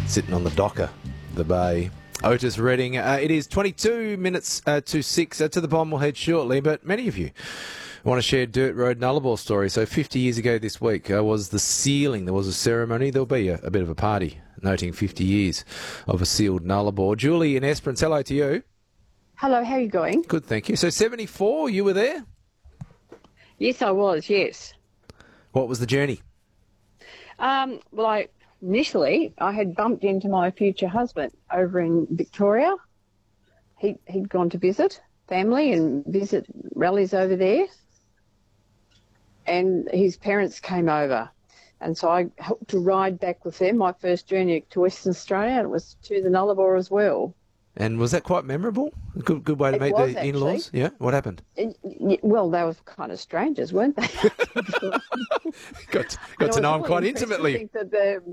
sitting on the docker, the bay. Otis Redding. It is 22 minutes to 6. To the bomb we'll head shortly, but many of you want to share Dirt Road Nullarbor story. So 50 years ago this week was the sealing. There was a ceremony. There'll be a bit of a party noting 50 years of a sealed Nullarbor. Julie in Esperance, hello to you. Hello, how are you going? Good, thank you. So 74, you were there? Yes, I was, yes. What was the journey? Well, initially I had bumped into my future husband over in Victoria. He'd gone to visit family and visit rallies over there. And his parents came over. And so I helped to ride back with them, my first journey to Western Australia, and it was to the Nullarbor as well. And was that quite memorable? A good way to meet the in-laws? Yeah, what happened? Well, they were kind of strangers, weren't they? got to know them quite intimately. I think that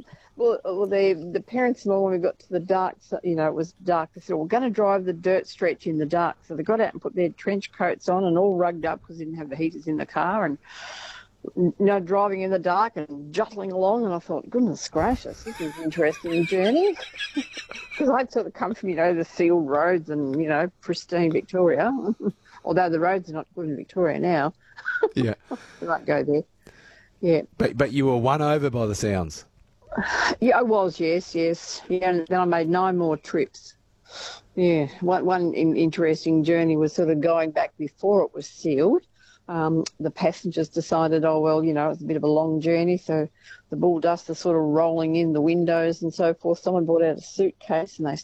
the parents-in-law, when we got to the dark, it was dark, they said, we're going to drive the dirt stretch in the dark. So they got out and put their trench coats on and all rugged up because they didn't have the heaters in the car, and driving in the dark and juttling along, and I thought, goodness gracious, this is an interesting journey. Because I'd sort of come from, the sealed roads and, pristine Victoria, although the roads are not good in Victoria now. Yeah. We might go there. Yeah. But you were won over by the sounds. Yeah, I was, yes. Yeah, and then I made 9 more trips. Yeah. One interesting journey was sort of going back before it was sealed. The passengers decided, it's a bit of a long journey, so the bull dust is sort of rolling in the windows and so forth. Someone brought out a suitcase and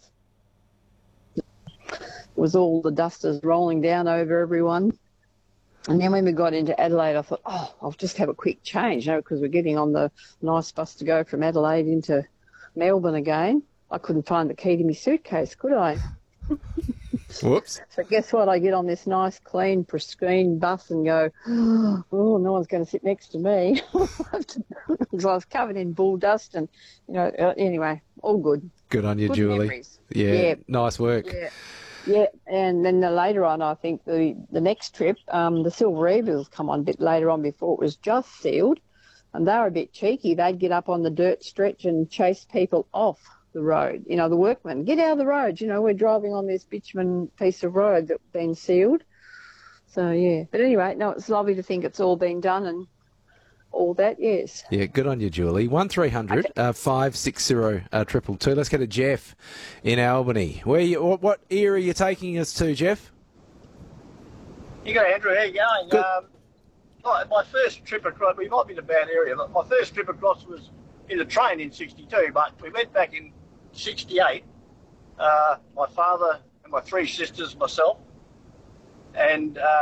it was all the dusters rolling down over everyone. And then when we got into Adelaide, I thought, I'll just have a quick change, because we're getting on the nice bus to go from Adelaide into Melbourne again. I couldn't find the key to my suitcase, could I? Whoops. So guess what? I get on this nice, clean, pristine bus and go, no one's going to sit next to me. Because I was covered in bull dust and, anyway, all good. Good on you, good Julie. Memories. Yeah, nice work. Yeah, and then later on, I think the next trip, the Silver Eagles come on a bit later on before it was just sealed, and they were a bit cheeky. They'd get up on the dirt stretch and chase people off the road. The workmen, get out of the road. We're driving on this bitumen piece of road that's been sealed. So, yeah. But anyway, no, it's lovely to think it's all been done and all that, yes. Yeah, good on you, Julie. 1300 560 222. Let's go to Jeff in Albany. What era are you taking us to, Jeff? You go, Andrew. How you going? Good. My first trip across, we might be in a bad area, but my first trip across was in the train in 62, but we went back in 68, my father and my 3 sisters, myself, and